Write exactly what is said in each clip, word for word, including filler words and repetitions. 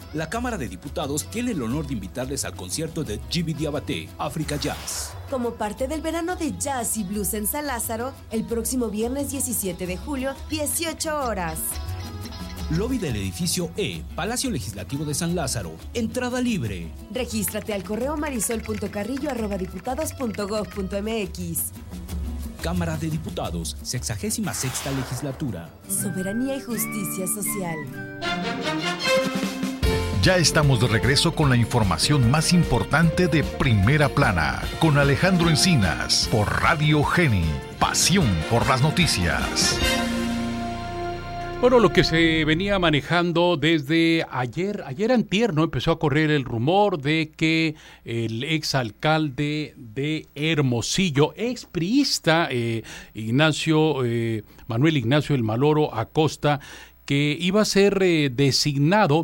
la Cámara de Diputados tiene el honor de invitarles al concierto de Djiby Diabaté, Africa Jazz. Como parte del verano de jazz y blues en San Lázaro, el próximo viernes diecisiete de julio, dieciocho horas. Lobby del edificio E, Palacio Legislativo de San Lázaro. Entrada libre. Regístrate al correo marisol punto carrillo arroba diputados punto gob punto mx. Cámara de Diputados, sexagésima sexta legislatura. Soberanía y justicia social. Ya estamos de regreso con la información más importante de Primera Plana, con Alejandro Encinas, por Radio Geni, pasión por las noticias. Bueno, lo que se venía manejando desde ayer, ayer antier, ¿no? Empezó a correr el rumor de que el exalcalde de Hermosillo, expriista, eh, Ignacio, eh, Manuel Ignacio El Maloro Acosta, que iba a ser eh, designado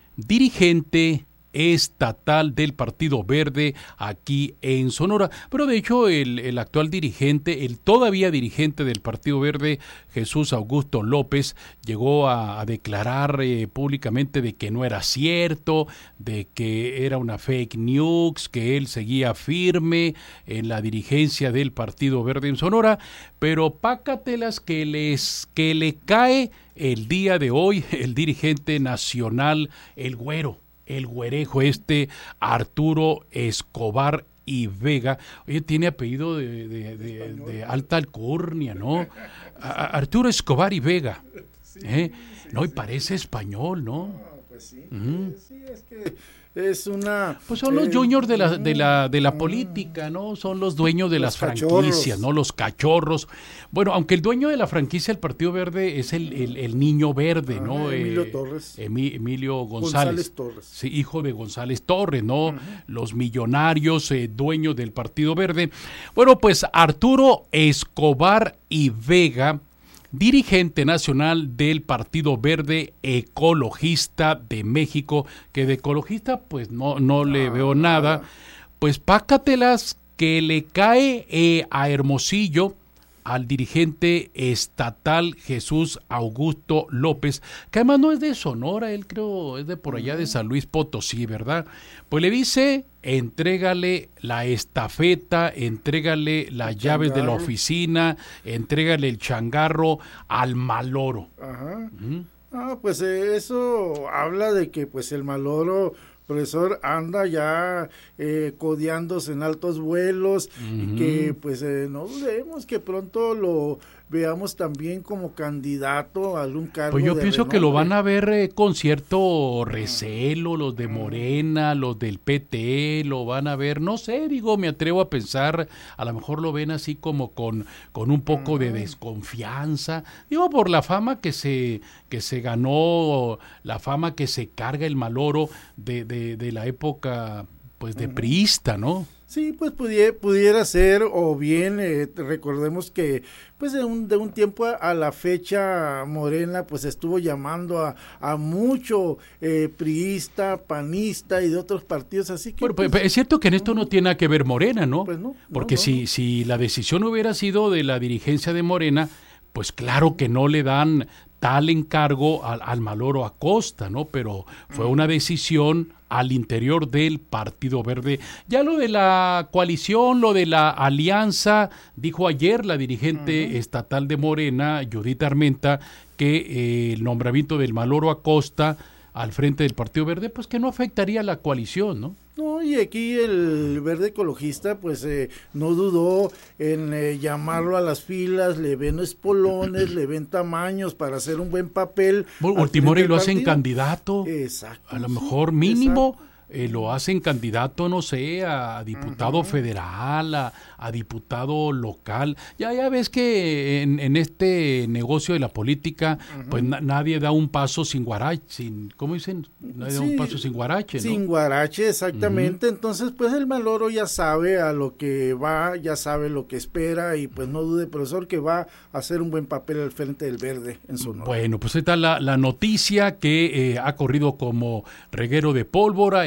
dirigente estatal del Partido Verde aquí en Sonora. Pero de hecho el, el actual dirigente, el todavía dirigente del Partido Verde, Jesús Augusto López, llegó a, a declarar eh, públicamente de que no era cierto, de que era una fake news, que él seguía firme en la dirigencia del Partido Verde en Sonora, pero pácatelas que, les, que le cae el día de hoy el dirigente nacional, el güero, el güerejo este, Arturo Escobar y Vega. Oye, tiene apellido de, de, de, de alta alcurnia, ¿no? A, Arturo Escobar y Vega. ¿eh? No, y parece español, ¿no? Pues sí, Uh-huh. sí, es que es una... Pues son los eh, juniors de la, de la, de la mm, política, ¿no? Son los dueños de los las franquicias, cachorros. ¿no? Los cachorros. Bueno, aunque el dueño de la franquicia del Partido Verde es el, el, el niño verde, ¿no? Ah, Emilio Eh, Torres. Emi- Emilio González. González Torres. Sí, hijo de González Torres, ¿no? Los millonarios eh, dueños del Partido Verde. Bueno, pues Arturo Escobar y Vega, dirigente nacional del Partido Verde Ecologista de México, que de ecologista pues no, no le veo nada, pues pácatelas que le cae eh, a Hermosillo al dirigente estatal Jesús Augusto López, que además no es de Sonora, él creo es de por allá de San Luis Potosí, ¿verdad? Pues le dice, entrégale la estafeta, entrégale las llaves de la oficina, entrégale el changarro al Maloro. Ajá. ¿Mm? Ah, pues eh, eso habla de que pues el Maloro, profesor, anda ya eh, codeándose en altos vuelos, Uh-huh. y que pues eh, no dudemos que pronto lo veamos también como candidato a algún cargo. Pues yo de pienso que lo renombre. van a ver eh, con cierto recelo, los de Morena, los del P T, lo van a ver, no sé, digo, me atrevo a pensar, a lo mejor lo ven así como con, con un poco de desconfianza, digo, por la fama que se, que se ganó, la fama que se carga el Maloro de, de, de la época, pues, de priista, ¿no? Sí, pues pudiera, pudiera ser, o bien eh, recordemos que pues de un, de un tiempo a, a la fecha Morena pues estuvo llamando a, a mucho eh, priista, panista y de otros partidos, así que... Bueno, pues, pues, es cierto que en esto no tiene nada que ver Morena, ¿no? Pues no, no, Porque no, si, no. si la decisión hubiera sido de la dirigencia de Morena, pues claro que no le dan tal encargo al, al Maloro Acosta, ¿no? Pero fue una decisión al interior del Partido Verde. Ya lo de la coalición, lo de la alianza, dijo ayer la dirigente uh-huh. estatal de Morena, Judith Armenta, que eh, el nombramiento del Maloro Acosta al frente del Partido Verde, pues que no afectaría a la coalición, ¿no? No, y aquí el Verde Ecologista pues eh, no dudó en eh, llamarlo a las filas, le ven espolones, le ven tamaños para hacer un buen papel. Bueno, Ultimori lo hacen candidato, exacto, a lo sí, mejor mínimo exacto. eh, lo hacen candidato, no sé, a diputado uh-huh. federal, a, a diputado local. Ya ya ves que en, en este negocio de la política, uh-huh. pues na, nadie da un paso sin guarache, sin, ¿cómo dicen? Nadie sí, da un paso sin guarache, ¿no? Sin guarache, exactamente. Uh-huh. Entonces, pues el Maloro ya sabe a lo que va, ya sabe lo que espera y pues no dude, profesor, que va a hacer un buen papel al frente del Verde en Sonora. Bueno, pues esta es la, la noticia que eh, ha corrido como reguero de pólvora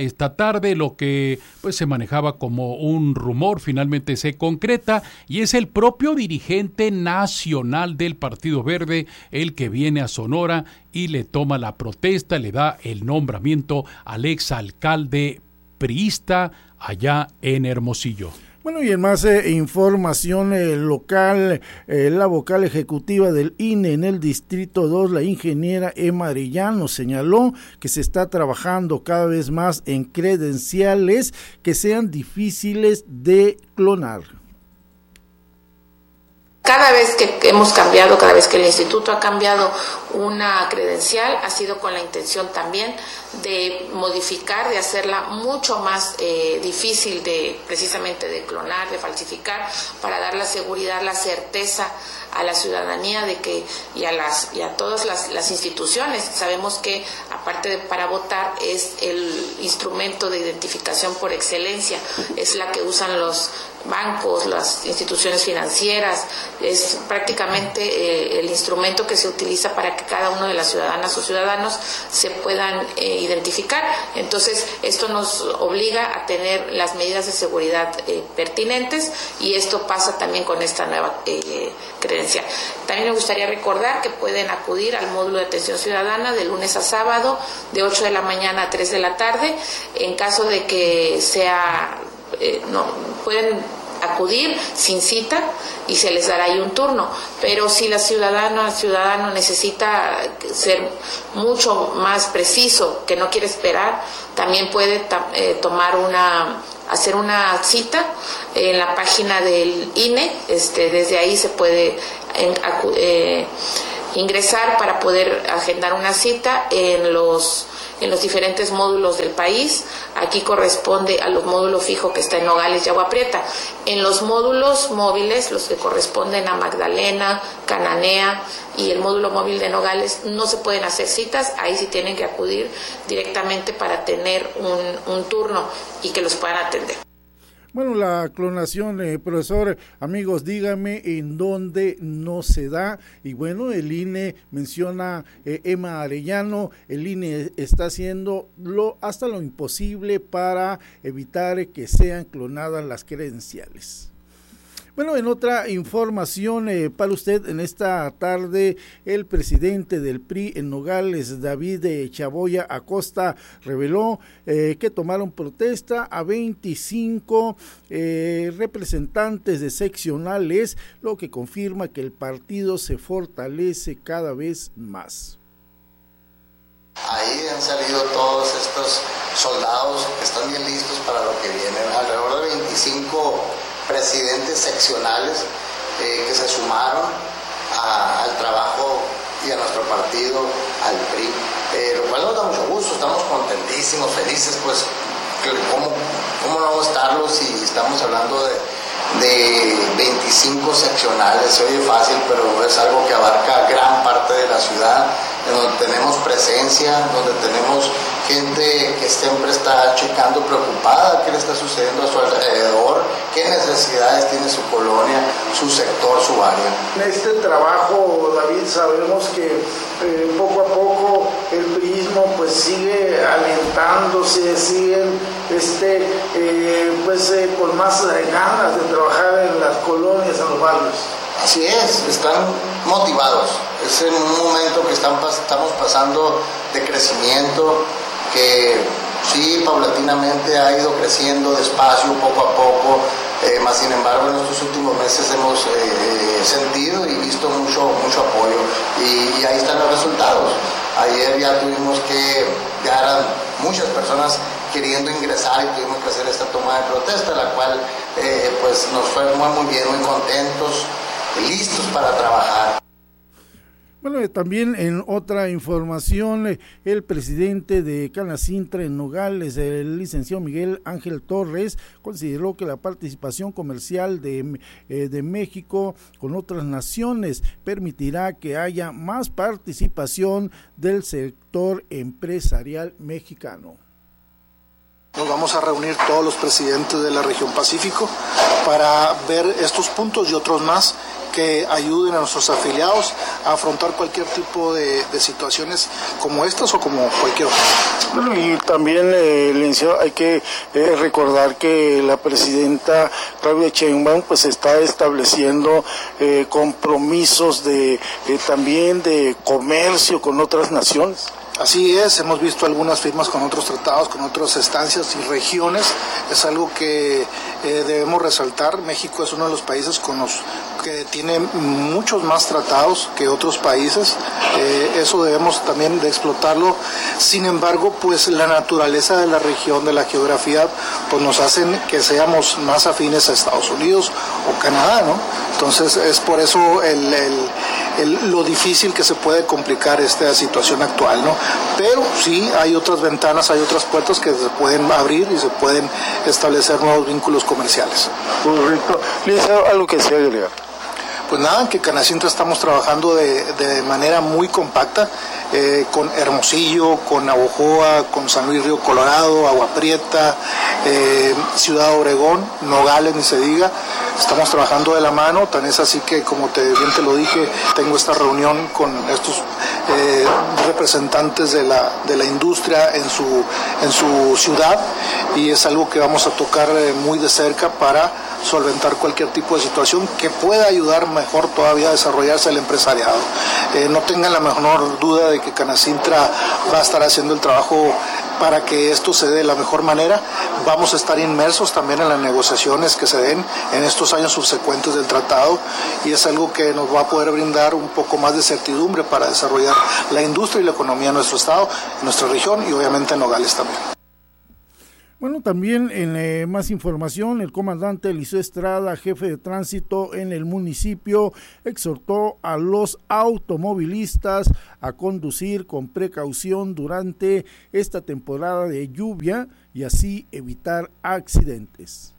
esta tarde. Lo que pues se manejaba como un rumor finalmente se concreta y es el propio dirigente nacional del Partido Verde el que viene a Sonora y le toma la protesta, le da el nombramiento al exalcalde priista allá en Hermosillo. Bueno, y en más eh, información eh, local, eh, la vocal ejecutiva del I N E en el Distrito dos, la ingeniera Emma Arellano, señaló que se está trabajando cada vez más en credenciales que sean difíciles de clonar. Cada vez que hemos cambiado, cada vez que el instituto ha cambiado una credencial, ha sido con la intención también de modificar, de hacerla mucho más eh, difícil de precisamente de clonar, de falsificar, para dar la seguridad, la certeza a la ciudadanía de que y a las y a todas las, las instituciones. Sabemos que aparte de para votar es el instrumento de identificación por excelencia, es la que usan los bancos, las instituciones financieras, es prácticamente eh, el instrumento que se utiliza para que cada uno de las ciudadanas o ciudadanos se puedan eh, identificar. Entonces, esto nos obliga a tener las medidas de seguridad eh, pertinentes y esto pasa también con esta nueva eh, credencial. También me gustaría recordar que pueden acudir al módulo de atención ciudadana de lunes a sábado, de ocho de la mañana a tres de la tarde. En caso de que sea, eh, no, pueden acudir sin cita y se les dará ahí un turno, pero si la ciudadana ciudadano necesita ser mucho más preciso, que no quiere esperar, también puede eh, tomar una hacer una cita en la página del I N E, este, desde ahí se puede en, eh, ingresar para poder agendar una cita en los en los diferentes módulos del país. Aquí corresponde a los módulos fijos que está en Nogales y Agua Prieta. En los módulos móviles, los que corresponden a Magdalena, Cananea y el módulo móvil de Nogales, no se pueden hacer citas, ahí sí tienen que acudir directamente para tener un, un turno y que los puedan atender. Bueno, la clonación, eh, profesor, amigos, dígame en dónde no se da. Y bueno, el I N E menciona eh, Emma Arellano, el I N E está haciendo lo, hasta lo imposible para evitar que sean clonadas las credenciales. Bueno, en otra información eh, para usted, en esta tarde, el presidente del P R I en Nogales, David eh, Chaboya Acosta, reveló eh, que tomaron protesta a veinticinco eh, representantes de seccionales, lo que confirma que el partido se fortalece cada vez más. Ahí han salido todos estos soldados que están bien listos para lo que viene, alrededor de veinticinco presidentes seccionales eh, que se sumaron a, al trabajo y a nuestro partido, al P R I, eh, lo cual nos da mucho gusto, estamos contentísimos, felices, pues, ¿cómo, cómo no vamos a estarlo si estamos hablando de, de veinticinco seccionales? Se oye fácil, pero es algo que abarca gran parte de la ciudad, en donde tenemos presencia, donde tenemos gente que siempre está checando, preocupada qué le está sucediendo a su alrededor, qué necesidades tiene su colonia, su sector, su área. En este trabajo, David, sabemos que eh, poco a poco el priismo pues sigue alentándose, siguen este, eh, pues, eh, con más ganas de trabajar en las colonias, en los barrios. Así es, están motivados. Es en un momento que están, estamos pasando de crecimiento, que sí, paulatinamente ha ido creciendo despacio, poco a poco, eh, más sin embargo en estos últimos meses hemos eh, sentido y visto mucho, mucho apoyo y, y ahí están los resultados. Ayer ya tuvimos que, ya eran muchas personas queriendo ingresar y tuvimos que hacer esta toma de protesta, la cual eh, pues nos fue muy, muy bien, muy contentos, listos para trabajar. Bueno, también en otra información, el presidente de Canacintra en Nogales, el licenciado Miguel Ángel Torres, consideró que la participación comercial de, eh, de México con otras naciones permitirá que haya más participación del sector empresarial mexicano. Nos vamos a reunir todos los presidentes de la región Pacífico para ver estos puntos y otros más que ayuden a nuestros afiliados a afrontar cualquier tipo de, de situaciones como estas o como cualquier otra. Bueno, y también, eh, licenciado, hay que eh, recordar que la presidenta Claudia Sheinbaum pues está estableciendo eh, compromisos de eh, también de comercio con otras naciones. Así es, hemos visto algunas firmas con otros tratados, con otras estancias y regiones. Es algo que eh, debemos resaltar. México es uno de los países con los que tiene muchos más tratados que otros países. Eh, eso debemos también de explotarlo. Sin embargo, pues la naturaleza de la región, de la geografía, pues nos hacen que seamos más afines a Estados Unidos o Canadá, ¿no? Entonces es por eso el, el, el, lo difícil que se puede complicar esta situación actual, ¿no? Pero sí hay otras ventanas, hay otras puertas que se pueden abrir y se pueden establecer nuevos vínculos comerciales. Correcto. Licenciado, algo que se agregar. Pues nada, que Canacintra estamos trabajando de, de manera muy compacta, eh, con Hermosillo, con Navojoa, con San Luis Río Colorado, Agua Prieta, eh, Ciudad Obregón, Nogales, ni se diga. Estamos trabajando de la mano, tan es así que, como te, bien te lo dije, tengo esta reunión con estos eh, representantes de la, de la industria en su, en su ciudad, y es algo que vamos a tocar eh, muy de cerca para solventar cualquier tipo de situación que pueda ayudar mejor todavía a desarrollarse el empresariado. Eh, no tengan la menor duda de que Canacintra va a estar haciendo el trabajo para que esto se dé de la mejor manera. Vamos a estar inmersos también en las negociaciones que se den en estos años subsecuentes del tratado, y es algo que nos va a poder brindar un poco más de certidumbre para desarrollar la industria y la economía en nuestro estado, en nuestra región y obviamente en Nogales también. Bueno, también en eh, más información, el comandante Eliseo Estrada, jefe de tránsito en el municipio, exhortó a los automovilistas a conducir con precaución durante esta temporada de lluvia y así evitar accidentes.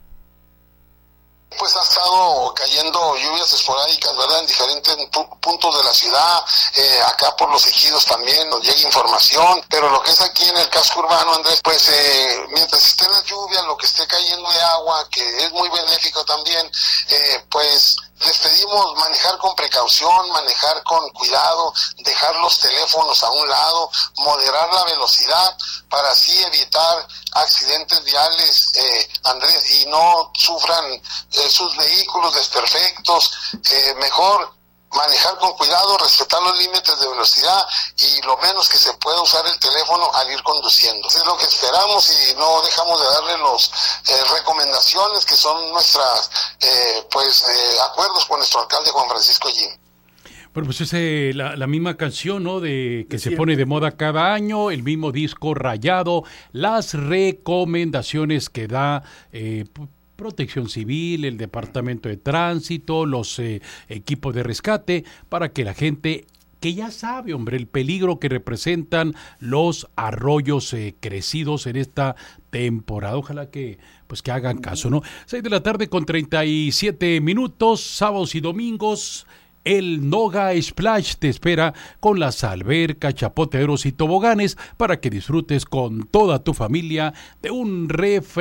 Pues ha estado cayendo lluvias esporádicas, ¿verdad?, en diferentes pu- puntos de la ciudad, eh, acá por los ejidos también nos llega información, pero lo que es aquí en el casco urbano, Andrés, pues eh, mientras esté la lluvia, lo que esté cayendo de agua, que es muy benéfico también, eh, pues les pedimos manejar con precaución, manejar con cuidado, dejar los teléfonos a un lado, moderar la velocidad para así evitar accidentes viales, eh, Andrés, y no sufran eh, sus vehículos desperfectos. Eh, mejor manejar con cuidado, respetar los límites de velocidad y lo menos que se pueda usar el teléfono al ir conduciendo. Eso es lo que esperamos y no dejamos de darle los eh, recomendaciones que son nuestras eh, pues eh, acuerdos con nuestro alcalde Juan Francisco Jim. Bueno, pues es eh, la, la misma canción, ¿no? De que se Siempre. pone de moda cada año, el mismo disco rayado, las recomendaciones que da eh, Protección Civil, el Departamento de Tránsito, los eh, equipos de rescate, para que la gente que ya sabe, hombre, el peligro que representan los arroyos eh, crecidos en esta temporada. Ojalá que pues que hagan caso, ¿no? seis de la tarde con treinta y siete minutos, sábados y domingos. El Noga Splash te espera con las albercas, chapoteros y toboganes para que disfrutes con toda tu familia de un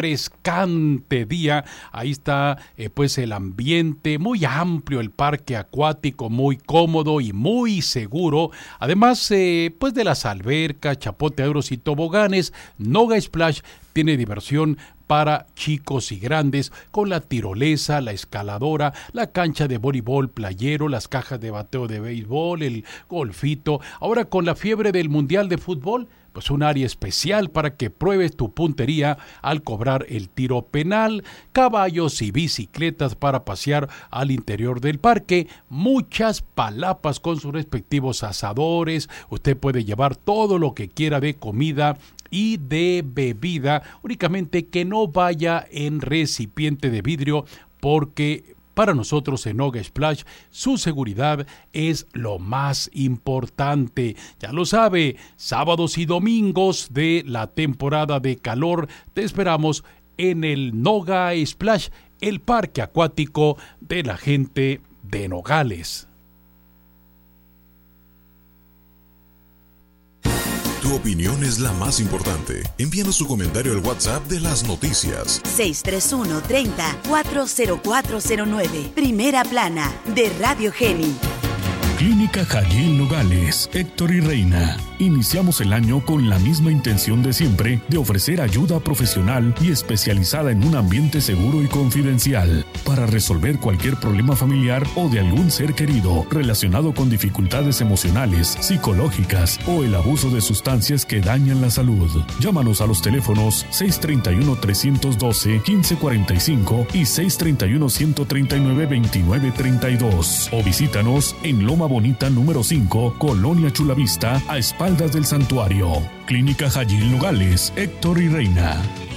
refrescante día. Ahí está eh, pues el ambiente muy amplio, el parque acuático muy cómodo y muy seguro. Además eh, pues de las albercas, chapoteros y toboganes, Noga Splash tiene diversión para chicos y grandes, con la tirolesa, la escaladora, la cancha de voleibol playero, las cajas de bateo de béisbol, el golfito. Ahora con la fiebre del Mundial de Fútbol, pues un área especial para que pruebes tu puntería al cobrar el tiro penal, caballos y bicicletas para pasear al interior del parque, muchas palapas con sus respectivos asadores. Usted puede llevar todo lo que quiera de comida y de bebida, únicamente que no vaya en recipiente de vidrio, porque para nosotros en Noga Splash su seguridad es lo más importante. Ya lo sabe, sábados y domingos de la temporada de calor te esperamos en el Noga Splash, el parque acuático de la gente de Nogales. Tu opinión es la más importante. Envíanos tu comentario al WhatsApp de las noticias. seis tres uno, treinta, cuatro cero cuatro cero nueve. Primera plana de Radio Geni. Clínica Jayel Nogales, Héctor y Reina. Iniciamos el año con la misma intención de siempre de ofrecer ayuda profesional y especializada en un ambiente seguro y confidencial para resolver cualquier problema familiar o de algún ser querido relacionado con dificultades emocionales, psicológicas o el abuso de sustancias que dañan la salud. Llámanos a los teléfonos seis tres uno, tres uno dos, uno cinco cuatro cinco y seis tres uno, uno tres nueve, dos nueve tres dos o visítanos en Loma Bonita número cinco, Colonia Chulavista, a espaldas del santuario. Clínica Jayel Nogales, Héctor y Reina.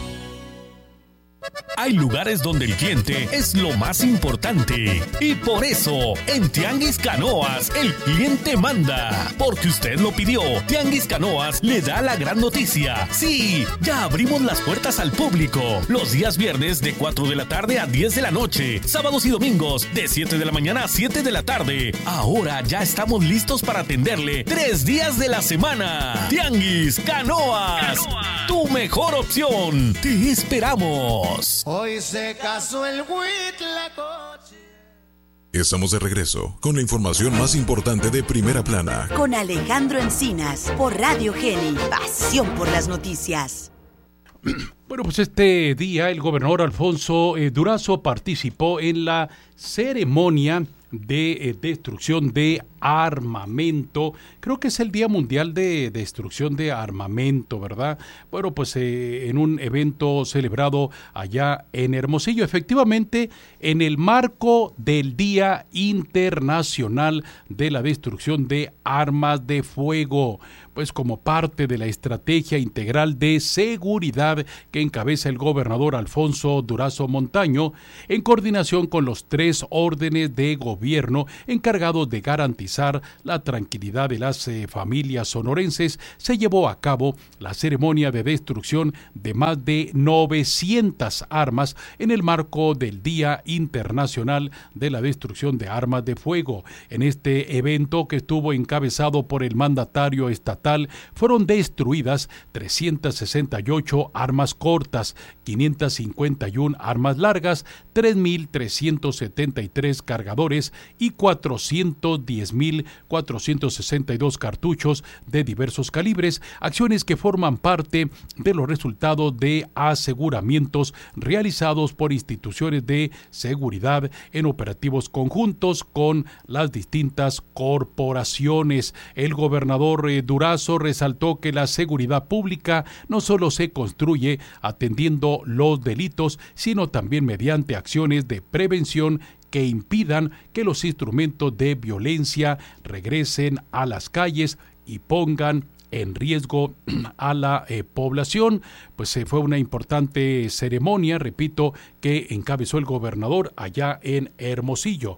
Hay lugares donde el cliente es lo más importante y por eso en Tianguis Canoas el cliente manda, porque usted lo pidió. Tianguis Canoas le da la gran noticia. Sí, ya abrimos las puertas al público los días viernes de cuatro de la tarde a diez de la noche, sábados y domingos de siete de la mañana a siete de la tarde. Ahora ya estamos listos para atenderle tres días de la semana. Tianguis Canoas, Canoas, tu mejor opción. Te esperamos. Hoy se casó el Huitlacoche. Estamos de regreso con la información más importante de Primera Plana. Con Alejandro Encinas por Radio Geni. Pasión por las noticias. Bueno, pues este día el gobernador Alfonso eh, Durazo participó en la ceremonia de eh, destrucción de armamento. Creo que es el Día Mundial de Destrucción de Armamento, ¿verdad? Bueno, pues eh, en un evento celebrado allá en Hermosillo, efectivamente, en el marco del Día Internacional de la Destrucción de Armas de Fuego, pues como parte de la estrategia integral de seguridad que encabeza el gobernador Alfonso Durazo Montaño, en coordinación con los tres órdenes de gobierno encargados de garantizar la tranquilidad de las eh, familias sonorenses, se llevó a cabo la ceremonia de destrucción de más de novecientas armas en el marco del Día Internacional de la Destrucción de Armas de Fuego. En este evento, que estuvo encabezado por el mandatario estatal, fueron destruidas trescientas sesenta y ocho armas cortas, quinientas cincuenta y una armas largas, tres mil trescientos setenta y tres cargadores y cuatrocientos diez mil cuatrocientos sesenta y dos cartuchos de diversos calibres, acciones que forman parte de los resultados de aseguramientos realizados por instituciones de seguridad en operativos conjuntos con las distintas corporaciones. El gobernador eh, Durazo resaltó que la seguridad pública no solo se construye atendiendo los delitos, sino también mediante acciones de prevención que impidan que los instrumentos de violencia regresen a las calles y pongan en riesgo a la eh, población. Pues eh, fue una importante ceremonia, repito, que encabezó el gobernador allá en Hermosillo.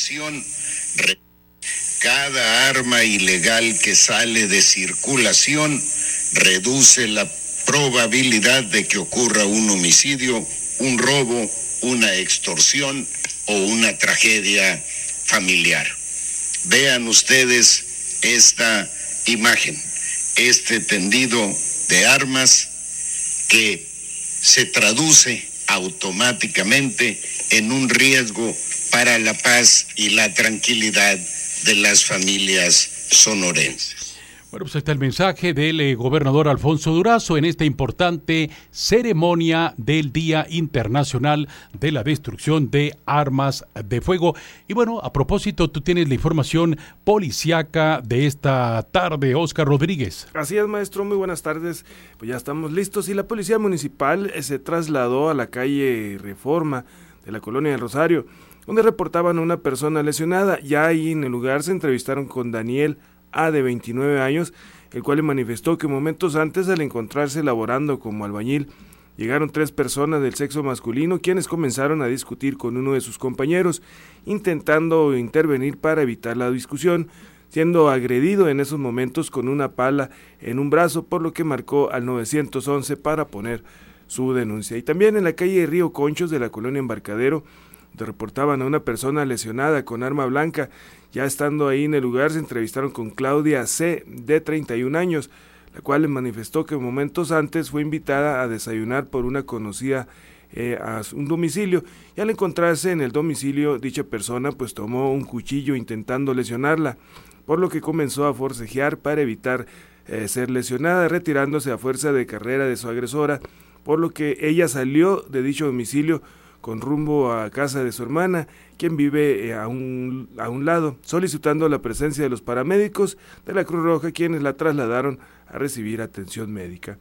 Cada arma ilegal que sale de circulación reduce la probabilidad de que ocurra un homicidio, un robo, una extorsión o una tragedia familiar. Vean ustedes esta imagen, este tendido de armas que se traduce automáticamente en un riesgo para la paz y la tranquilidad de las familias sonorenses. Bueno, pues está el mensaje del eh, gobernador Alfonso Durazo en esta importante ceremonia del Día Internacional de la Destrucción de Armas de Fuego. Y bueno, a propósito, tú tienes la información policíaca de esta tarde, Oscar Rodríguez. Así es, maestro, muy buenas tardes. Pues ya estamos listos y la Policía Municipal se trasladó a la calle Reforma de la Colonia del Rosario, donde reportaban a una persona lesionada. Ya ahí en el lugar se entrevistaron con Daniel A, de veintinueve años, el cual le manifestó que momentos antes, al encontrarse laborando como albañil, llegaron tres personas del sexo masculino, quienes comenzaron a discutir con uno de sus compañeros, intentando intervenir para evitar la discusión, siendo agredido en esos momentos con una pala en un brazo, por lo que marcó al nueve once para poner su denuncia. Y también en la calle Río Conchos de la colonia Embarcadero, donde reportaban a una persona lesionada con arma blanca. Ya estando ahí en el lugar, se entrevistaron con Claudia C., de treinta y un años, la cual le manifestó que momentos antes fue invitada a desayunar por una conocida eh, a un domicilio, y al encontrarse en el domicilio dicha persona pues tomó un cuchillo intentando lesionarla, por lo que comenzó a forcejear para evitar eh, ser lesionada, retirándose a fuerza de carrera de su agresora, por lo que ella salió de dicho domicilio con rumbo a casa de su hermana, quien vive eh, a, un, a un lado, solicitando la presencia de los paramédicos de la Cruz Roja, quienes la trasladaron a recibir atención médica.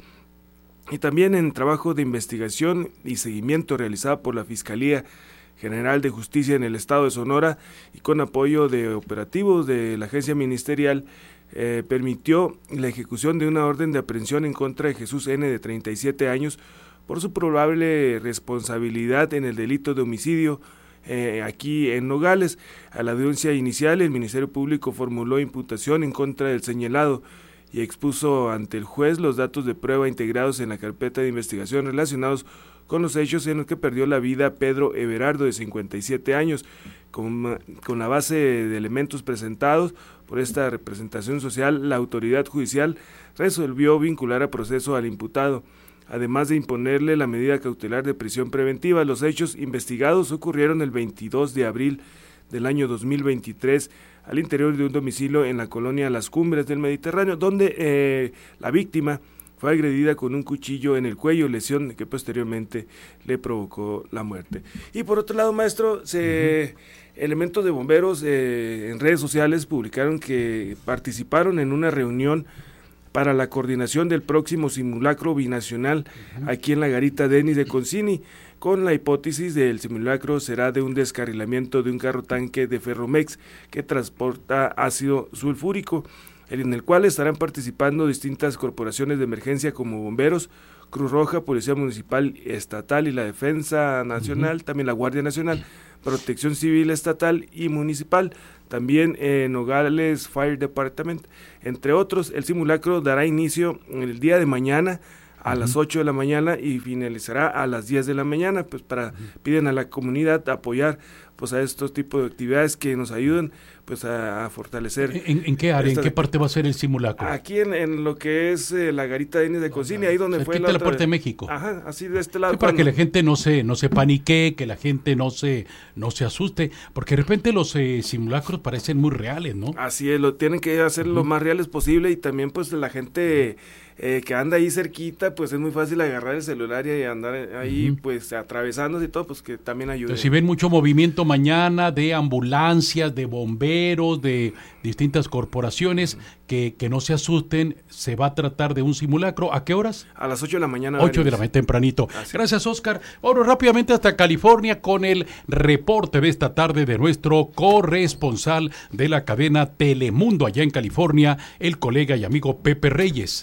Y también en trabajo de investigación y seguimiento realizado por la Fiscalía General de Justicia en el estado de Sonora y con apoyo de operativos de la agencia ministerial, eh, permitió la ejecución de una orden de aprehensión en contra de Jesús N., de treinta y siete años, por su probable responsabilidad en el delito de homicidio eh, aquí en Nogales. A la denuncia inicial, el Ministerio Público formuló imputación en contra del señalado y expuso ante el juez los datos de prueba integrados en la carpeta de investigación relacionados con los hechos en los que perdió la vida Pedro Everardo, de cincuenta y siete años. Con, con la base de elementos presentados por esta representación social, la autoridad judicial resolvió vincular a proceso al imputado, además de imponerle la medida cautelar de prisión preventiva. Los hechos investigados ocurrieron el veintidós de abril del año dos mil veintitrés al interior de un domicilio en la colonia Las Cumbres del Mediterráneo, donde eh, la víctima fue agredida con un cuchillo en el cuello, lesión que posteriormente le provocó la muerte. Y por otro lado, maestro, se, uh-huh. elementos de bomberos eh, en redes sociales publicaron que participaron en una reunión para la coordinación del próximo simulacro binacional uh-huh. aquí en la garita Denis de Concini, con la hipótesis del simulacro será de un descarrilamiento de un carro tanque de Ferromex que transporta ácido sulfúrico, en el cual estarán participando distintas corporaciones de emergencia como bomberos, Cruz Roja, Policía Municipal Estatal y la Defensa Nacional, uh-huh. también la Guardia Nacional, Protección Civil Estatal y Municipal, también eh, Nogales Fire Department, entre otros. El simulacro dará inicio el día de mañana a uh-huh. las ocho de la mañana y finalizará a las diez de la mañana, pues para uh-huh. piden a la comunidad apoyar pues a estos tipos de actividades que nos ayuden pues a, a fortalecer. ¿En, en qué área, en qué parte va a ser el simulacro? Aquí en, en lo que es eh, la garita de Denis de Concini, ahí donde fue la, la otra parte de, de México. Ajá, así de este lado. Sí, para cuando... que la gente no se no se panique, que la gente no se no se asuste, porque de repente los eh, simulacros parecen muy reales, ¿no? Así es, lo tienen que hacer uh-huh. lo más reales posible, y también pues la gente eh, que anda ahí cerquita, pues es muy fácil agarrar el celular y andar ahí uh-huh. pues atravesándose y todo, pues que también ayude. Entonces, si ven mucho movimiento mañana de ambulancias, de bomberos, de distintas corporaciones, uh-huh. que, que no se asusten, se va a tratar de un simulacro. ¿A qué horas? A las ocho de la mañana. ocho de la mañana, tempranito. Así. Gracias, Oscar. Ahora rápidamente hasta California con el reporte de esta tarde de nuestro corresponsal de la cadena Telemundo allá en California, el colega y amigo Pepe Reyes.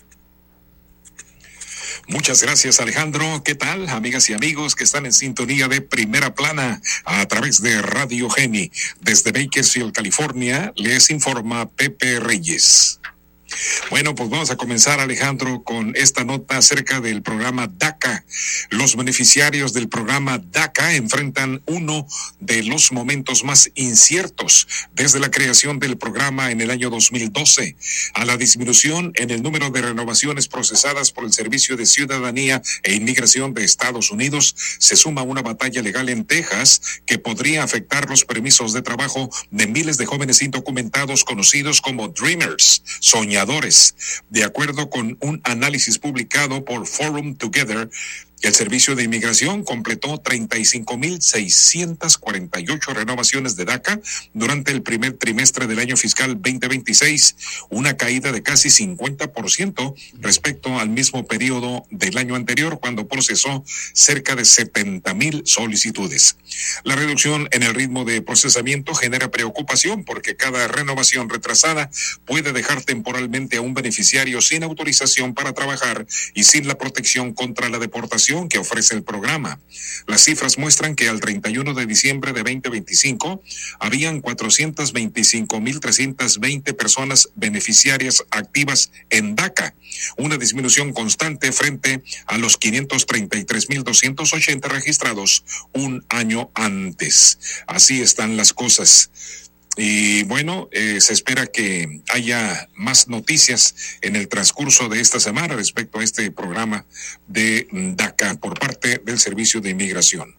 Muchas gracias, Alejandro. ¿Qué tal, amigas y amigos que están en sintonía de Primera Plana a través de Radio Geni? Desde Bakersfield, California, les informa Pepe Reyes. Bueno, pues vamos a comenzar, Alejandro, con esta nota acerca del programa DACA. Los beneficiarios del programa DACA enfrentan uno de los momentos más inciertos desde la creación del programa en el año dos mil doce. A la disminución en el número de renovaciones procesadas por el Servicio de Ciudadanía e Inmigración de Estados Unidos se suma una batalla legal en Texas que podría afectar los permisos de trabajo de miles de jóvenes indocumentados conocidos como Dreamers, soñadores. De acuerdo con un análisis publicado por Forum Together, el Servicio de Inmigración completó treinta y cinco mil seiscientas cuarenta y ocho renovaciones de DACA durante el primer trimestre del año fiscal veinte veintiséis, una caída de casi cincuenta por ciento respecto al mismo periodo del año anterior, cuando procesó cerca de setenta mil solicitudes. La reducción en el ritmo de procesamiento genera preocupación porque cada renovación retrasada puede dejar temporalmente a un beneficiario sin autorización para trabajar y sin la protección contra la deportación que ofrece el programa. Las cifras muestran que al treinta y uno de diciembre de veinte veinticinco habían cuatrocientas veinticinco mil trescientas veinte personas beneficiarias activas en DACA, una disminución constante frente a los quinientos treinta y tres mil doscientos ochenta registrados un año antes. Así están las cosas. Y bueno, eh, se espera que haya más noticias en el transcurso de esta semana respecto a este programa de DACA por parte del Servicio de Inmigración.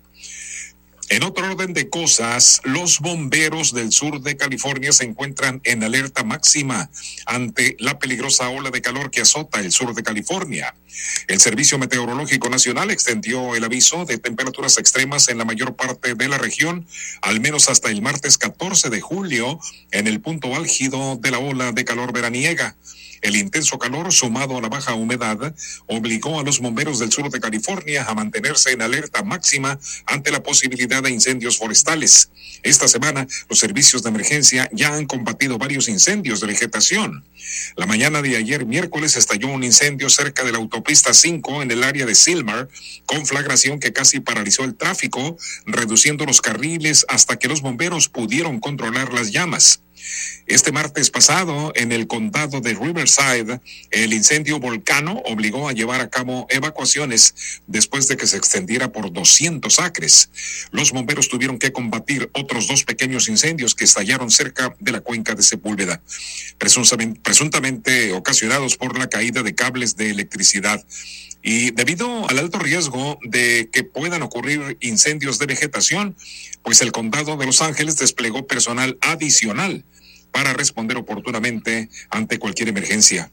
En otro orden de cosas, los bomberos del sur de California se encuentran en alerta máxima ante la peligrosa ola de calor que azota el sur de California. El Servicio Meteorológico Nacional extendió el aviso de temperaturas extremas en la mayor parte de la región, al menos hasta el martes catorce de julio, en el punto álgido de la ola de calor veraniega. El intenso calor, sumado a la baja humedad, obligó a los bomberos del sur de California a mantenerse en alerta máxima ante la posibilidad de incendios forestales. Esta semana, los servicios de emergencia ya han combatido varios incendios de vegetación. La mañana de ayer, miércoles, estalló un incendio cerca de la autopista cinco en el área de Silmar, conflagración que casi paralizó el tráfico, reduciendo los carriles hasta que los bomberos pudieron controlar las llamas. Este martes pasado, en el condado de Riverside, el incendio volcano obligó a llevar a cabo evacuaciones después de que se extendiera por doscientos acres. Los bomberos tuvieron que combatir otros dos pequeños incendios que estallaron cerca de la cuenca de Sepúlveda, presuntamente, presuntamente ocasionados por la caída de cables de electricidad. Y debido al alto riesgo de que puedan ocurrir incendios de vegetación, pues el condado de Los Ángeles desplegó personal adicional para responder oportunamente ante cualquier emergencia.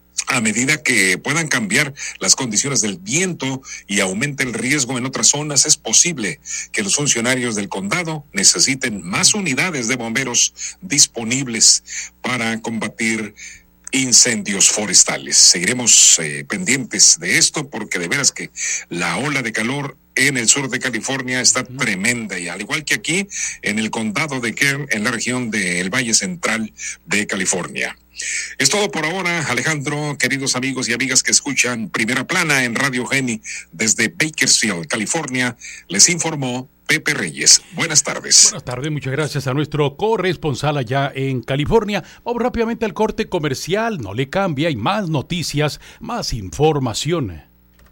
A medida que puedan cambiar las condiciones del viento y aumente el riesgo en otras zonas, es posible que los funcionarios del condado necesiten más unidades de bomberos disponibles para combatir incendios forestales. Seguiremos eh, pendientes de esto porque de veras que la ola de calor en el sur de California está uh-huh. tremenda, y al igual que aquí en el condado de Kern, en la región del Valle Central de California. Es todo por ahora, Alejandro, queridos amigos y amigas que escuchan Primera Plana en Radio Geni desde Bakersfield, California, les informó Pepe Reyes. Buenas tardes. Buenas tardes, muchas gracias a nuestro corresponsal allá en California. Vamos rápidamente al corte comercial, no le cambie, hay más noticias, más información.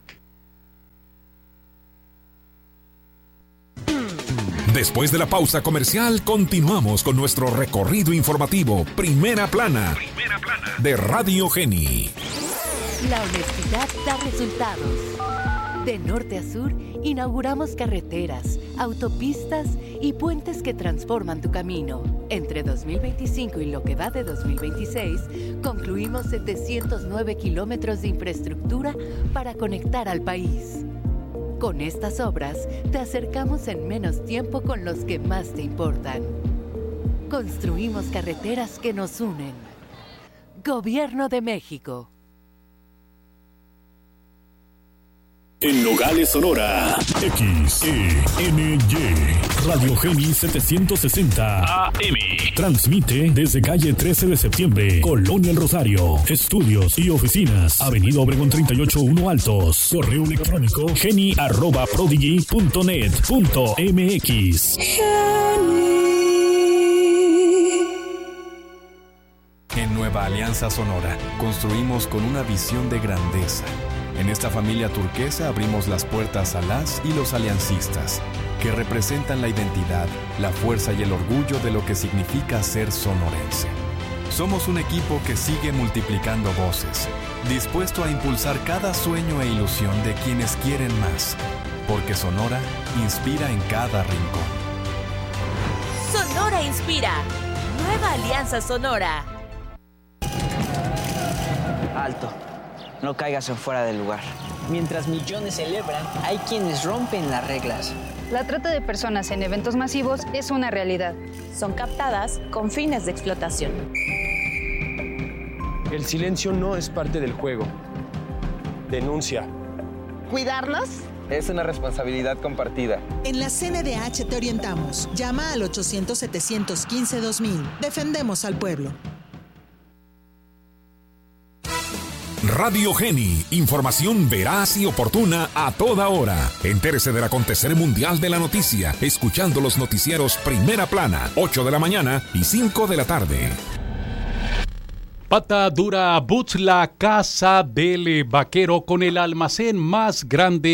Después de la pausa comercial, continuamos con nuestro recorrido informativo Primera Plana, Primera Plana de Radio Geni. La honestidad da resultados. De norte a sur, inauguramos carreteras, autopistas y puentes que transforman tu camino. Entre dos mil veinticinco y lo que va de dos mil veintiséis, concluimos setecientos nueve kilómetros de infraestructura para conectar al país. Con estas obras, te acercamos en menos tiempo con los que más te importan. Construimos carreteras que nos unen. Gobierno de México. En Nogales, Sonora, X E N Y, Radio Geni setecientos sesenta A M. Transmite desde calle trece de septiembre, Colonia El Rosario. Estudios y oficinas, Avenida Obregón treinta y ocho uno Altos. Correo electrónico geni arroba prodigy punto net punto m x. En Nueva Alianza Sonora, construimos con una visión de grandeza. En esta familia turquesa abrimos las puertas a las y los aliancistas, que representan la identidad, la fuerza y el orgullo de lo que significa ser sonorense. Somos un equipo que sigue multiplicando voces, dispuesto a impulsar cada sueño e ilusión de quienes quieren más, porque Sonora inspira en cada rincón. Sonora inspira. Nueva Alianza Sonora. Alto. No caigas en fuera del lugar. Mientras millones celebran, hay quienes rompen las reglas. La trata de personas en eventos masivos es una realidad. Son captadas con fines de explotación. El silencio no es parte del juego. Denuncia. ¿Cuidarnos? Es una responsabilidad compartida. En la C N D H te orientamos. Llama al ochocientos, setecientos quince, dos mil. Defendemos al pueblo. Radio Geni, información veraz y oportuna a toda hora. Entérese del acontecer mundial de la noticia, escuchando los noticieros Primera Plana, ocho de la mañana y cinco de la tarde. Pata Dura Boots, la casa del vaquero con el almacén más grande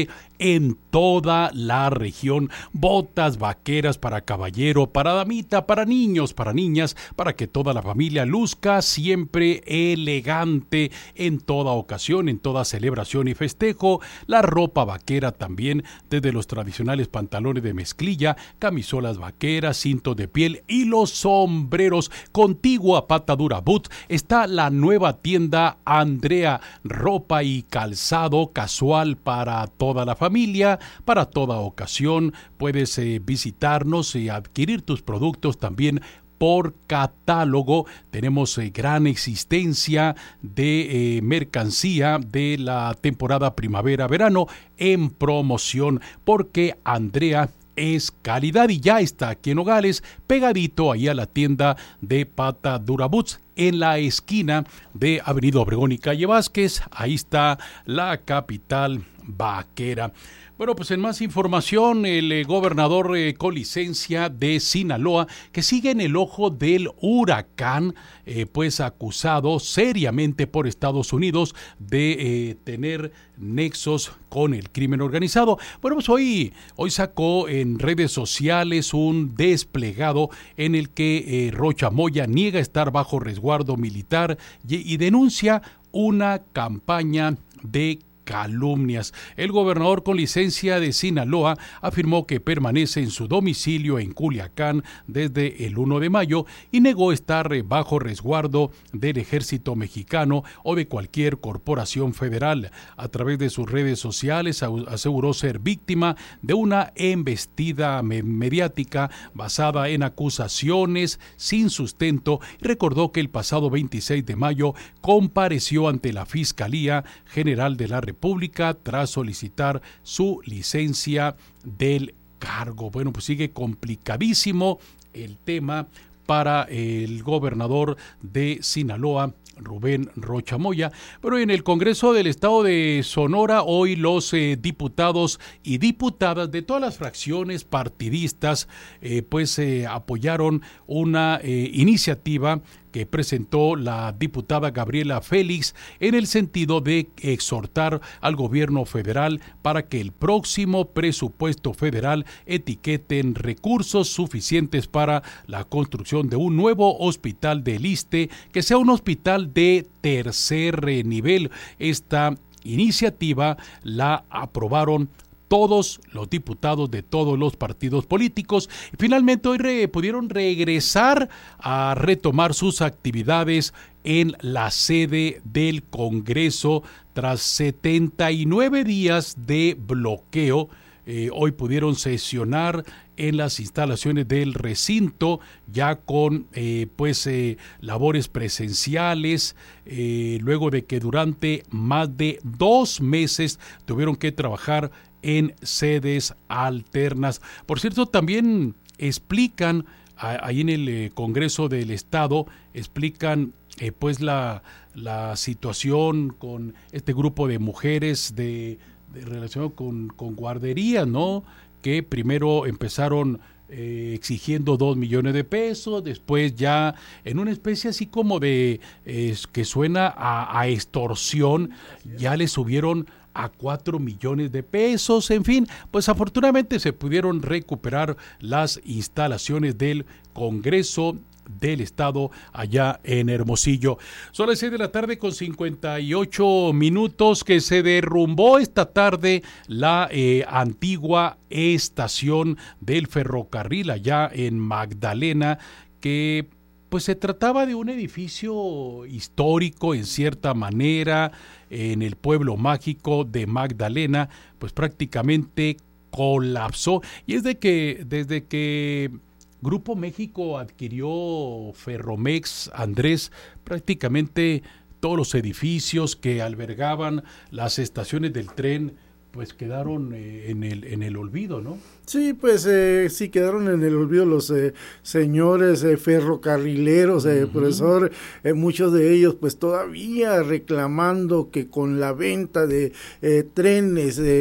en toda la región. Botas vaqueras para caballero, para damita, para niños, para niñas, para que toda la familia luzca siempre elegante en toda ocasión, en toda celebración y festejo. La ropa vaquera también, desde los tradicionales pantalones de mezclilla, camisolas vaqueras, cintos de piel y los sombreros. Contiguo a Patadura Boots está la nueva tienda Andrea, ropa y calzado casual para toda la familia, para toda ocasión. Puedes eh, visitarnos y adquirir tus productos también por catálogo. Tenemos eh, gran existencia de eh, mercancía de la temporada primavera-verano en promoción, porque Andrea es calidad y ya está aquí en Nogales, pegadito ahí a la tienda de Patadura Boots, en la esquina de Avenida Obregón y Calle Vázquez. Ahí está la capital vaquera. Bueno, pues en más información, el eh, gobernador eh, con licencia de Sinaloa, que sigue en el ojo del huracán, eh, pues acusado seriamente por Estados Unidos de eh, tener nexos con el crimen organizado. Bueno, pues hoy, hoy sacó en redes sociales un desplegado en el que eh, Rocha Moya niega estar bajo resguardo militar y, y denuncia una campaña de calumnias. El gobernador con licencia de Sinaloa afirmó que permanece en su domicilio en Culiacán desde el primero de mayo y negó estar bajo resguardo del ejército mexicano o de cualquier corporación federal. A través de sus redes sociales aseguró ser víctima de una embestida mediática basada en acusaciones sin sustento y recordó que el pasado veintiséis de mayo compareció ante la Fiscalía General de la República República tras solicitar su licencia del cargo. Bueno, pues sigue complicadísimo el tema para el gobernador de Sinaloa, Rubén Rocha Moya. Pero en el Congreso del Estado de Sonora, hoy los eh, diputados y diputadas de todas las fracciones partidistas eh, pues eh, apoyaron una eh, iniciativa que presentó la diputada Gabriela Félix en el sentido de exhortar al gobierno federal para que el próximo presupuesto federal etiqueten recursos suficientes para la construcción de un nuevo hospital del ISSSTE, que sea un hospital de tercer nivel. Esta iniciativa la aprobaron todos los diputados de todos los partidos políticos. Finalmente hoy re, pudieron regresar a retomar sus actividades en la sede del Congreso tras setenta y nueve días de bloqueo. Eh, hoy pudieron sesionar en las instalaciones del recinto ya con eh, pues eh, labores presenciales, eh, luego de que durante más de dos meses tuvieron que trabajar en sedes alternas. Por cierto, también explican ahí en el eh, Congreso del Estado, explican eh, pues la, la situación con este grupo de mujeres de, de relacionado con, con guarderías, ¿no? Que primero empezaron eh, exigiendo dos millones de pesos, después ya en una especie así como de eh, que suena a, a extorsión, ya le subieron a cuatro millones de pesos. En fin, pues afortunadamente se pudieron recuperar las instalaciones del Congreso del Estado allá en Hermosillo. Son las seis de la tarde con cincuenta y ocho minutos que se derrumbó esta tarde la eh, antigua estación del ferrocarril allá en Magdalena, que pues se trataba de un edificio histórico en cierta manera en el pueblo mágico de Magdalena, pues prácticamente colapsó. Y es de que desde que Grupo México adquirió Ferromex, Andrés, prácticamente todos los edificios que albergaban las estaciones del tren pues quedaron eh, en el en el olvido, ¿no? Sí, pues eh, sí quedaron en el olvido los eh, señores eh, ferrocarrileros, eh, uh-huh. profesor, eh, muchos de ellos pues todavía reclamando que con la venta de eh, trenes, eh,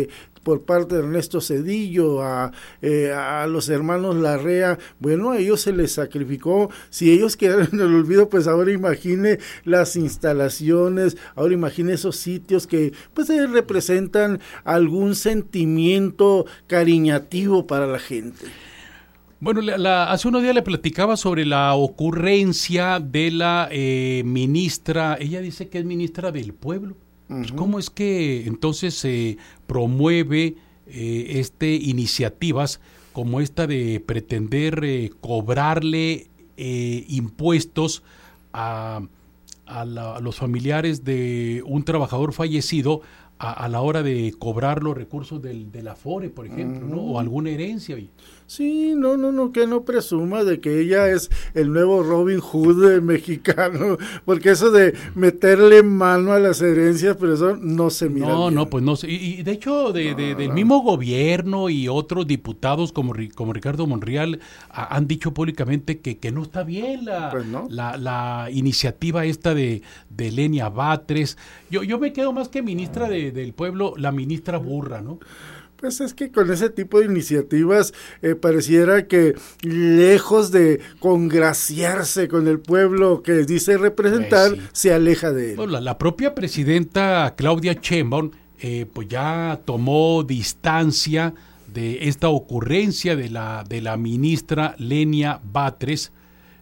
por parte de Ernesto Zedillo, a, eh, a los hermanos Larrea, bueno, a ellos se les sacrificó. Si ellos quedaron en el olvido, pues ahora imagine las instalaciones, ahora imagine esos sitios que pues eh, representan algún sentimiento cariñativo para la gente. Bueno, la, la, hace unos días le platicaba sobre la ocurrencia de la eh, ministra, ella dice que es ministra del pueblo. Uh-huh. Pues, ¿cómo es que entonces se eh, promueve eh, este iniciativas como esta de pretender eh, cobrarle eh, impuestos a, a, la, a los familiares de un trabajador fallecido a, a la hora de cobrar los recursos del, del Afore, por ejemplo, uh-huh. ¿no? O alguna herencia? Oye. Sí, no, no, no, que no presuma de que ella es el nuevo Robin Hood mexicano, porque eso de meterle mano a las herencias, pero eso no se mira No, bien. no, pues no, y, y de hecho de, de, del mismo gobierno y otros diputados como, como Ricardo Monreal a, han dicho públicamente que, que no está bien la, pues no. la, la iniciativa esta de, de Lenia Batres. Yo, yo me quedo más que ministra de, del pueblo, la ministra burra, ¿no? Pues es que con ese tipo de iniciativas eh, pareciera que lejos de congraciarse con el pueblo que dice representar, eh, sí. se aleja de él. Bueno, la, la propia presidenta Claudia Sheinbaum eh, pues ya tomó distancia de esta ocurrencia de la, de la ministra Lenia Batres.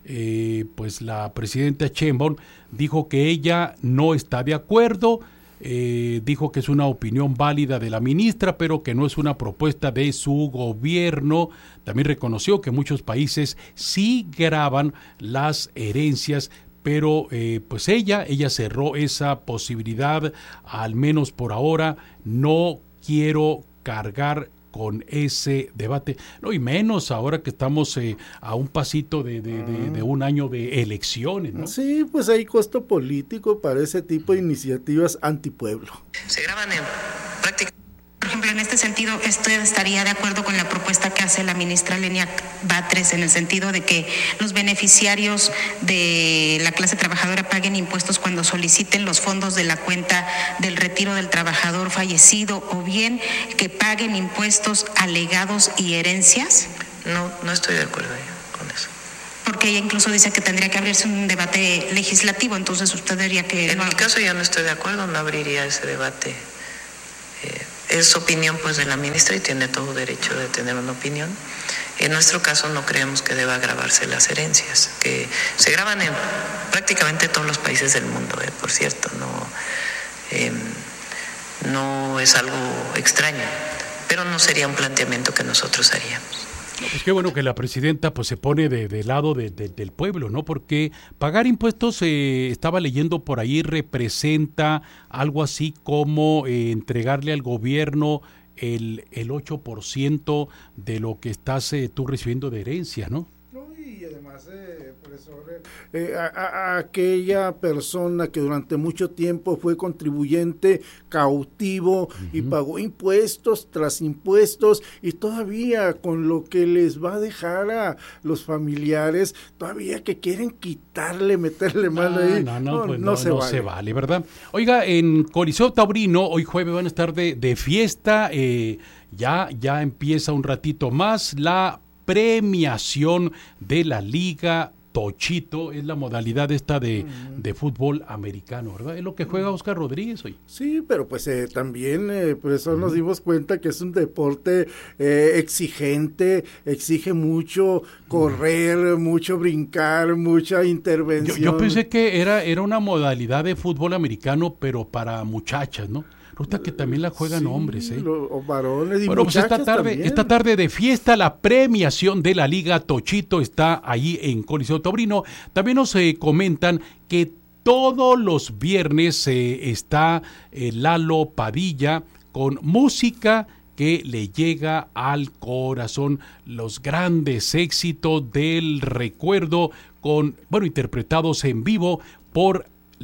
Eh, pues la presidenta Sheinbaum dijo que ella no está de acuerdo. Eh, dijo que es una opinión válida de la ministra, pero que no es una propuesta de su gobierno. También reconoció que muchos países sí graban las herencias, pero eh, pues ella, ella cerró esa posibilidad, al menos por ahora. No quiero cargar con ese debate, no, y menos ahora que estamos eh, a un pasito de, de, de, de un año de elecciones, ¿no? Sí, pues hay costo político para ese tipo de iniciativas antipueblo. Se graban en práctica. Por ejemplo, en este sentido, ¿usted estaría de acuerdo con la propuesta que hace la ministra Lenia Batres en el sentido de que los beneficiarios de la clase trabajadora paguen impuestos cuando soliciten los fondos de la cuenta del retiro del trabajador fallecido, o bien que paguen impuestos alegados y herencias? No, no estoy de acuerdo con eso. Porque ella incluso dice que tendría que abrirse un debate legislativo, entonces usted diría que... En mi caso yo no estoy de acuerdo, no abriría ese debate. Eh, Es opinión pues de la ministra y tiene todo derecho de tener una opinión. En nuestro caso no creemos que deba grabarse las herencias, que se graban en prácticamente todos los países del mundo, eh, por cierto, no, eh, no es algo extraño, pero no sería un planteamiento que nosotros haríamos. Pues qué bueno que la presidenta pues se pone de, de lado de, de, del pueblo, ¿no? Porque pagar impuestos, eh, estaba leyendo por ahí, representa algo así como eh, entregarle al gobierno el, el ocho por ciento de lo que estás eh, tú recibiendo de herencia, ¿no? No, y además, eh, profesor, eh, a, a, a aquella persona que durante mucho tiempo fue contribuyente cautivo, uh-huh, y pagó impuestos tras impuestos, y todavía con lo que les va a dejar a los familiares, todavía que quieren quitarle, meterle mano ah, ahí, no, no, no, pues no, no, se, no vale. se vale, ¿verdad? Oiga, en Coliseo Taurino, hoy jueves van a estar de, de fiesta, eh, ya, ya empieza un ratito más la premiación de la Liga Tochito, es la modalidad esta de, uh-huh, de fútbol americano, ¿verdad? Es lo que juega Oscar Rodríguez hoy. Sí, pero pues eh, también, eh, por eso uh-huh, nos dimos cuenta que es un deporte eh, exigente, exige mucho correr, uh-huh, mucho brincar, mucha intervención. Yo, yo pensé que era, era una modalidad de fútbol americano, pero para muchachas, ¿no? Resulta que también la juegan, sí, hombres, ¿eh? Lo, o varones y bueno, pues esta tarde, también. esta tarde de fiesta, la premiación de la Liga Tochito está ahí en Coliseo Taurino. También nos eh, comentan que todos los viernes eh, está eh, Lalo Padilla con música que le llega al corazón, los grandes éxitos del recuerdo, con, bueno, interpretados en vivo por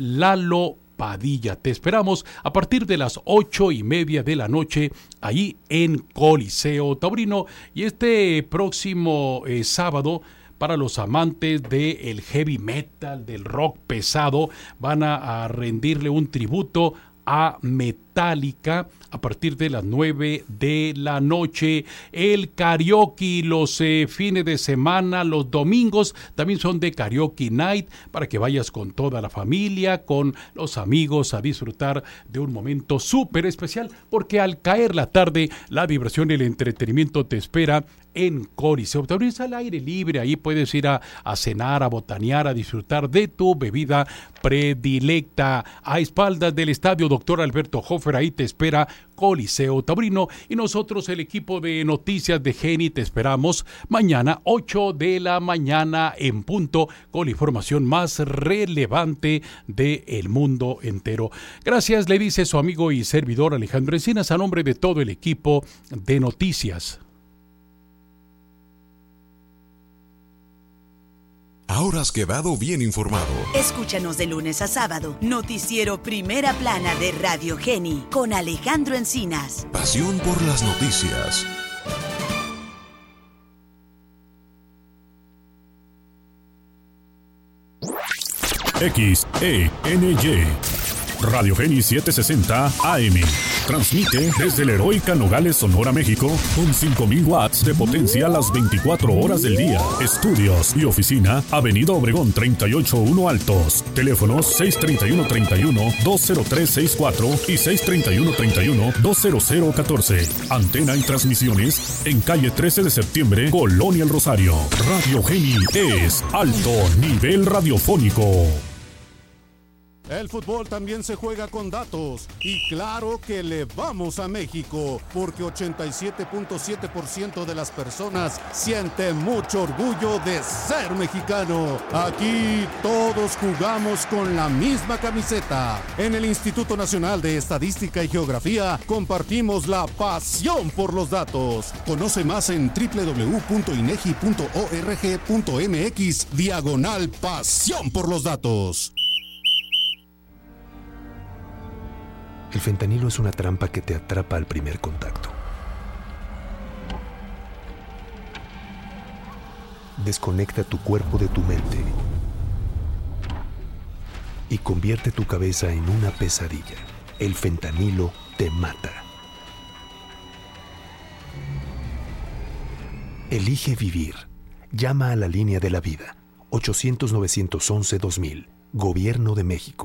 Lalo Padilla. Te esperamos a partir de las ocho y media de la noche ahí en Coliseo Taurino. Y este próximo eh, sábado, para los amantes del heavy metal, del rock pesado, van a, a rendirle un tributo a Metallica. Metallica a partir de las nueve de la noche. El karaoke los eh, fines de semana, los domingos también son de karaoke night para que vayas con toda la familia, con los amigos a disfrutar de un momento súper especial, porque al caer la tarde la diversión y el entretenimiento te espera en Coliseo Taurino. Al aire libre, ahí puedes ir a, a cenar, a botanear, a disfrutar de tu bebida predilecta. A espaldas del estadio Doctor Alberto Hofer, ahí te espera Coliseo Taurino, y nosotros, el equipo de noticias de Geni, te esperamos mañana ocho de la mañana en punto con la información más relevante del mundo entero. Gracias, le dice su amigo y servidor Alejandro Encinas a nombre de todo el equipo de noticias. Ahora has quedado bien informado. Escúchanos de lunes a sábado, Noticiero Primera Plana de Radio Geni, con Alejandro Encinas. Pasión por las noticias. X E N Y Radio Geni setecientos sesenta A M. Transmite desde la heroica Nogales, Sonora, México, con cinco mil watts de potencia las veinticuatro horas del día. Estudios y oficina, Avenida Obregón treinta y ocho uno Altos. Teléfonos seis treinta y uno treinta y uno dos cero tres seis cuatro y seis treinta y uno treinta y uno dos cero cero catorce. Antena y transmisiones en calle trece de septiembre, Colonia El Rosario. Radio Geni es alto nivel radiofónico. El fútbol también se juega con datos, y claro que le vamos a México, porque ochenta y siete punto siete por ciento de las personas sienten mucho orgullo de ser mexicano. Aquí todos jugamos con la misma camiseta. En el Instituto Nacional de Estadística y Geografía compartimos la pasión por los datos. Conoce más en doble u doble u doble u punto inegi punto org punto mx diagonal pasión por los datos. El fentanilo es una trampa que te atrapa al primer contacto. Desconecta tu cuerpo de tu mente y convierte tu cabeza en una pesadilla. El fentanilo te mata. Elige vivir. Llama a la línea de la vida. ochocientos nueve once dos mil. Gobierno de México.